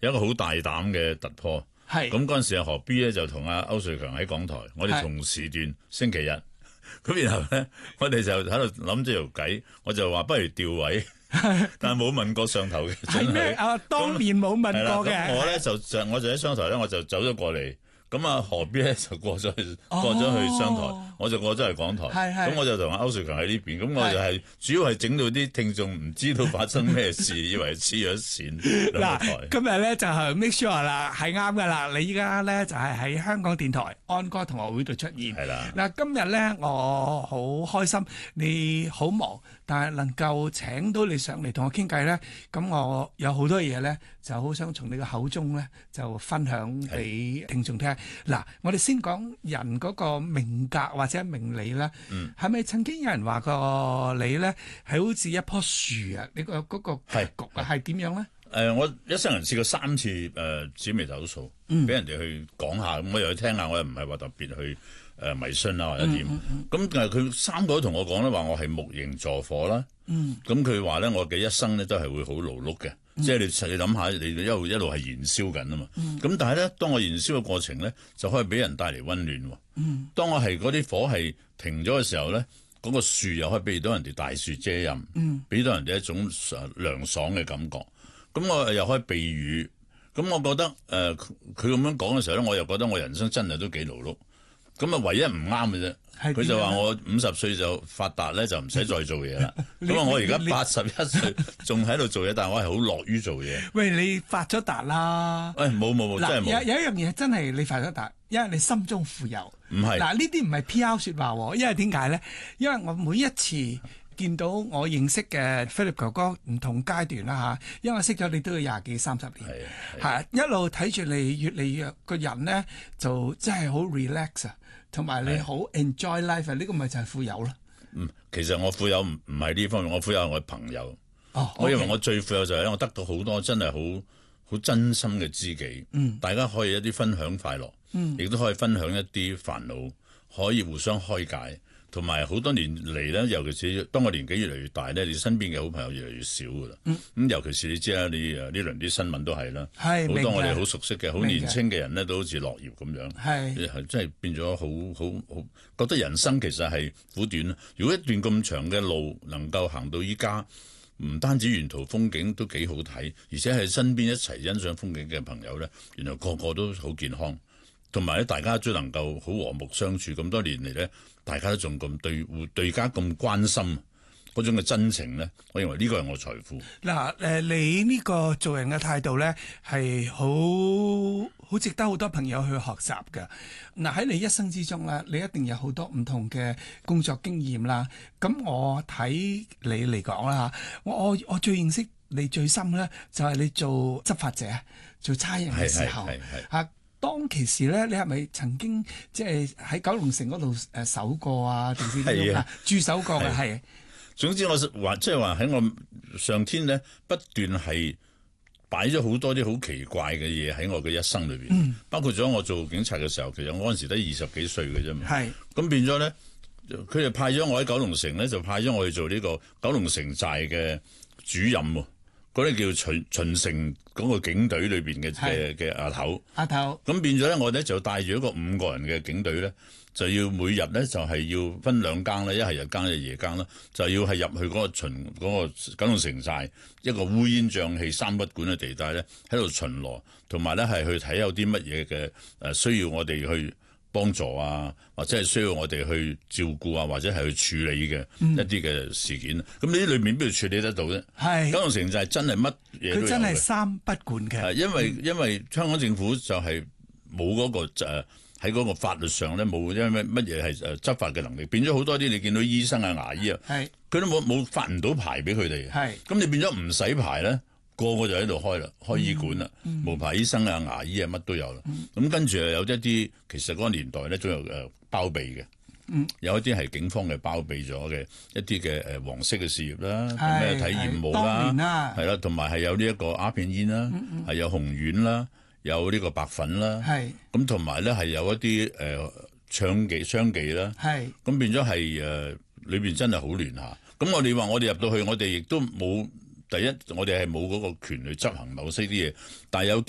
有一個好大膽嘅突破。咁嗰陣時啊，何必咧就同阿歐瑞強喺港台，我哋同時段星期日，咁然後咧我哋就喺度諗咗條計，我就話不如調位，但係冇問過上頭嘅。 係咩？當面冇問過嘅。 我咧我就喺商台咧，我就走咗過嚟。咁啊，何必咧就過咗去商台，我就過咗去港台。咁我就同阿歐瑞強喺呢邊，咁我就係主要係整到啲聽眾唔知道發生咩事，以為黐咗線。 嗱，今日咧就係 make sure 啦，係啱噶啦。你依家咧就係喺香港電台安哥同學會度出現。 係啦。 嗱，今日咧我好開心，你好忙，但係能夠請到你上嚟同我傾偈咧，咁我有好多嘢咧就好想從你嘅口中咧就分享俾聽眾聽。嗱，我哋先講人嗰個命格或者命理啦。係咪曾經有人話過你咧係好似一棵樹啊？你個嗰個格局啊係點樣咧？ 我一生人試過3次紫微斗數，俾人哋去講下，咁我又去聽下，我又唔係話特別去迷信啊或者點。咁但係佢3個都同我講咧，話我係木型坐火啦。咁佢話咧，我嘅一生咧都係會好勞碌嘅。即係你諗下，你一路係燃燒緊啊嘛。咁但係咧，當我燃燒嘅過程咧，就可以俾人帶嚟溫暖。當我係嗰啲火係停咗嘅時候咧，嗰個樹又可以俾到人哋大樹遮蔭，俾到人哋一種涼爽嘅感覺。咁我又可以避雨。咁我覺得佢咁樣講嘅時候咧，我又覺得我人生真係都幾勞碌。咁啊，唯一唔啱嘅啫。佢就話我50歲就發達咧，就唔使再做嘢啦。咁啊，我而家81歲仲喺度做嘢，但係我係好樂於做嘢。 喂，你發咗達啦？ 冇，真係冇。 有一樣嘢真係你發咗達，因為你心中富有。 唔係嗱，呢啲唔係 PR 說話喎，因為點解咧？因為我每一次見到我認識嘅 Philip 哥哥唔同階段啦嚇，因為我識咗你都要20幾30年，係一路睇住你越嚟越個人咧，就真係好 relax 啊！同埋你好 enjoy life，呢個咪就係富有咯。 其實我富有唔係呢方面，我富有係我朋友。我認為我最富有就係我得到好多真係好真心嘅知己。大家可以一啲分享快樂，亦都可以分享一啲煩惱，可以互相開解。同埋好多年嚟咧，尤其是當我年紀越嚟越大咧，你身邊嘅好朋友越嚟越少噶啦。咁尤其是你知啦，你呢輪啲新聞都係啦，好多我哋好熟悉嘅、好年輕嘅人咧，都好似落葉咁樣，係真係變咗好覺得人生其實係苦短。如果一段咁長嘅路能夠行到依家，唔單止沿途風景都幾好睇，而且係身邊一齊欣賞風景嘅朋友咧，原來個個都好健康。同埋咧，大家都能夠好和睦相處咁多年嚟咧，大家都仲咁對家咁關心，嗰種嘅真情咧，我認為呢個係我財富。 嗱，你呢個做人嘅態度咧，係好值得好多朋友去學習㗎。嗱，喺你一生之中咧，你一定有好多唔同嘅工作經驗啦。咁我睇你嚟講啦嚇，我最認識你最深咧，就係你做執法者、做差人嘅時候嚇。當其時咧，你係咪曾經即係喺九龍城嗰度守過啊？定係點啊？駐守過嘅係。 總之我話即係話喺我上天咧，不斷係擺咗好多啲好奇怪嘅嘢喺我嘅一生裏邊，包括咗我做警察嘅時候，其實我嗰陣時得20幾歲嘅啫嘛。係。咁變咗咧，佢就派咗我喺九龍城咧，就派咗我去做呢個九龍城寨嘅主任喎。嗰啲叫巡城嗰個警隊裏邊嘅阿頭，咁變咗咧，我咧就帶住一個5個人嘅警隊咧，就要每日咧就係要分2更啦，一係日更一係夜更啦，就要係入去嗰個九龍城寨一個烏煙瘴氣、3不管嘅地帶咧，喺度巡邏，同埋咧係去睇有啲乜嘢嘅需要我哋去幫助啊，或者係需要我哋去照顧啊，或者係去處理嘅一啲嘅事件。咁呢啲裏面邊度處理得到啫？係九龍城寨真係乜嘢都有。佢真係3不管嘅。因為香港政府就係冇嗰個喺嗰個法律上咧冇因為乜嘢係執法嘅能力，變咗好多啲你見到醫生啊、牙醫啊，佢都冇發唔到牌俾佢哋。咁你變咗唔使牌咧。個個就喺度開啦，開醫館啦，無牌醫生啊、牙醫啊，乜都有啦。咁跟住有一啲，其實嗰個年代咧都有包庇嘅，有一啲係警方嘅包庇咗嘅一啲嘅黃色嘅事業啦，咩體驗務啦，係啦，同埋係有呢一個鴉片煙啦，係有紅丸啦，有呢個白粉啦，咁同埋咧係有一啲娼妓啦，咁變咗係裏邊真係好亂下。咁我哋話我哋入到去，我哋亦都冇。第一，我哋係冇嗰個權去執行某些啲嘢，但係有